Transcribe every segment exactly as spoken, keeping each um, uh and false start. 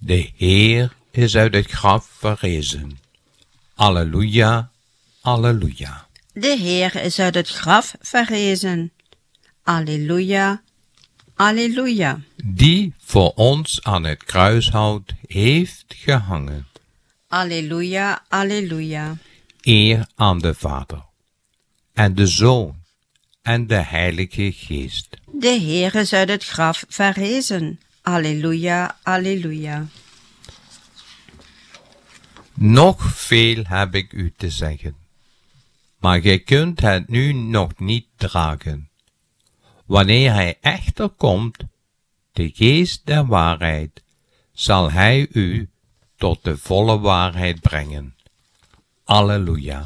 De Heer is uit het graf verrezen. Alleluia, alleluia. De Heer is uit het graf verrezen. Alleluia, alleluia. Die voor ons aan het kruishout heeft gehangen. Alleluia, alleluia. Eer aan de Vader, en de Zoon, en de Heilige Geest. De Heer is uit het graf verrezen. Alleluia, alleluia. Nog veel heb ik u te zeggen, maar gij kunt het nu nog niet dragen. Wanneer hij echter komt, de Geest der waarheid, zal hij u tot de volle waarheid brengen. Alleluia.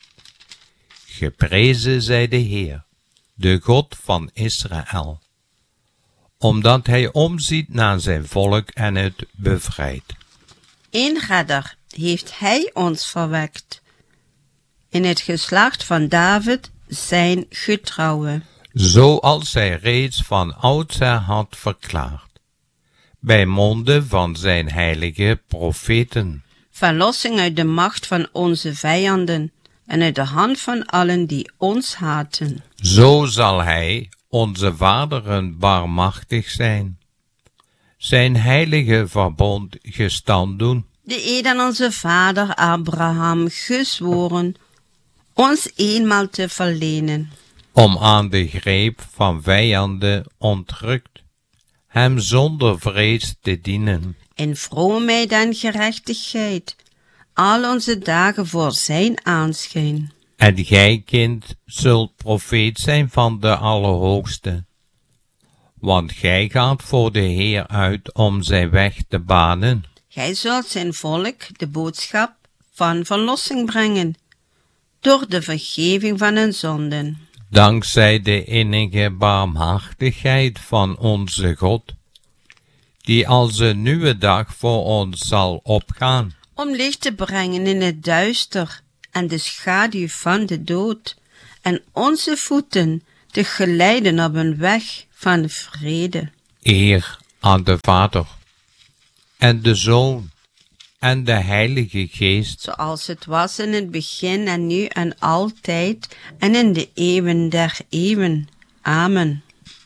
Geprezen zij de Heer, de God van Israël, omdat hij omziet naar zijn volk en het bevrijdt. Een redder heeft hij ons verwekt, in het geslacht van David zijn getrouwe. Zoals hij reeds van oudsher had verklaard, bij monden van zijn heilige profeten. Verlossing uit de macht van onze vijanden en uit de hand van allen die ons haten. Zo zal hij onze vaderen barmachtig zijn, zijn heilige verbond gestand doen. De eed aan onze vader Abraham gezworen, ons eenmaal te verlenen. Om aan de greep van vijanden ontrukt, hem zonder vrees te dienen. In vroomheid en gerechtigheid, al onze dagen voor zijn aanschijn. En gij, kind, zult profeet zijn van de Allerhoogste, want gij gaat voor de Heer uit om zijn weg te banen. Gij zult zijn volk de boodschap van verlossing brengen, door de vergeving van hun zonden. Dankzij de innige barmhartigheid van onze God, die als een nieuwe dag voor ons zal opgaan. Om licht te brengen in het duister en de schaduw van de dood, en onze voeten te geleiden op een weg van vrede. Eer aan de Vader, en de Zoon, en de Heilige Geest. Zoals het was in het begin en nu en altijd en in de eeuwen der eeuwen. Amen.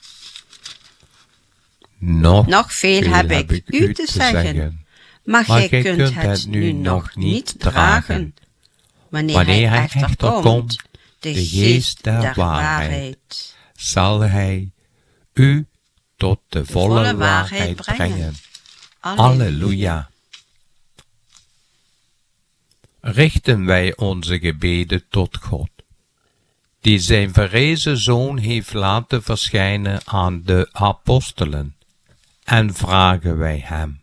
Nog, Nog veel, veel heb ik u te zeggen, zeggen. maar, maar gij kunt, kunt het nu nog niet dragen. Wanneer, Wanneer hij echter, echter komt, komt, de Geest der, der waarheid, zal hij u tot de, de volle, volle waarheid brengen. brengen. Alleluia. Richten wij onze gebeden tot God, die zijn verrezen Zoon heeft laten verschijnen aan de apostelen, en vragen wij hem.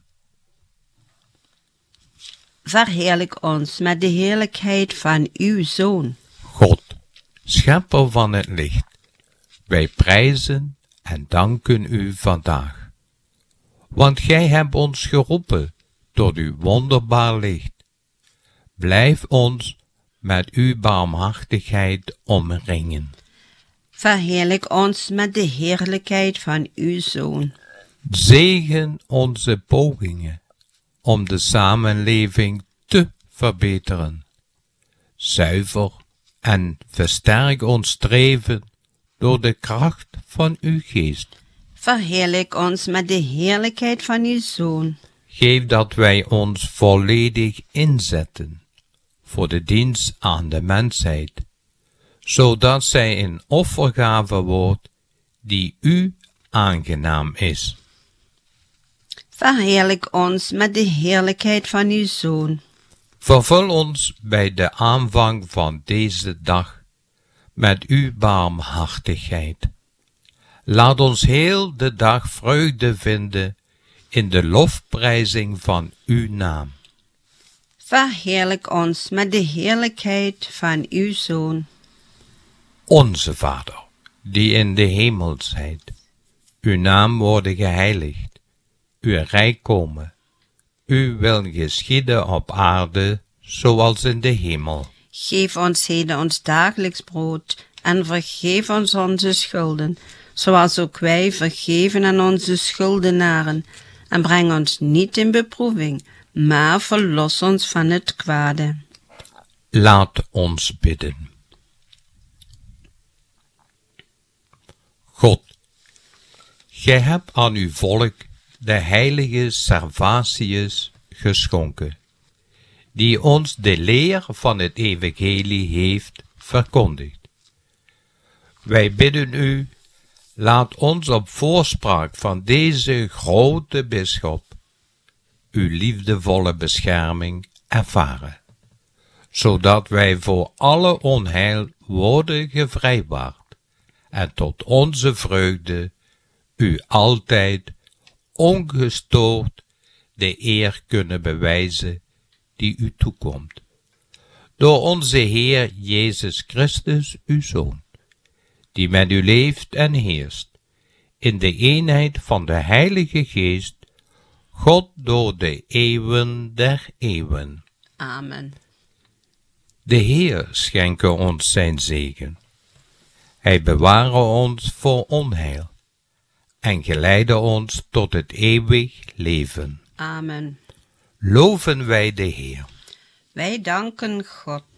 Verheerlijk ons met de heerlijkheid van uw Zoon. God, schepper van het licht, wij prijzen en danken u vandaag, want gij hebt ons geroepen tot uw wonderbaar licht. Blijf ons met uw barmhartigheid omringen. Verheerlijk ons met de heerlijkheid van uw Zoon. Zegen onze pogingen om de samenleving te verbeteren. Zuiver en versterk ons streven door de kracht van uw geest. Verheerlijk ons met de heerlijkheid van uw Zoon. Geef dat wij ons volledig inzetten voor de dienst aan de mensheid, zodat zij een offergave wordt die u aangenaam is. Verheerlijk ons met de heerlijkheid van uw Zoon. Vervul ons bij de aanvang van deze dag met uw barmhartigheid. Laat ons heel de dag vreugde vinden in de lofprijzing van uw naam. Verheerlijk ons met de heerlijkheid van uw Zoon. Onze Vader, die in de hemel zijt, uw naam worden geheiligd, uw rijk komen, uw wil geschieden op aarde, zoals in de hemel. Geef ons heden ons dagelijks brood, en vergeef ons onze schulden, zoals ook wij vergeven aan onze schuldenaren. en breng ons niet in beproeving, maar verlos ons van het kwade. Laat ons bidden. God, gij hebt aan uw volk de heilige Servatius geschonken, die ons de leer van het evangelie heeft verkondigd. Wij bidden u, laat ons op voorspraak van deze grote bisschop uw liefdevolle bescherming ervaren, zodat wij voor alle onheil worden gevrijwaard en tot onze vreugde u altijd ongestoord de eer kunnen bewijzen die u toekomt. Door onze Heer Jezus Christus, uw Zoon, die met u leeft en heerst, in de eenheid van de Heilige Geest, God door de eeuwen der eeuwen. Amen. De Heer schenke ons zijn zegen. Hij beware ons voor onheil en geleide ons tot het eeuwig leven. Amen. Loven wij de Heer. Wij danken God.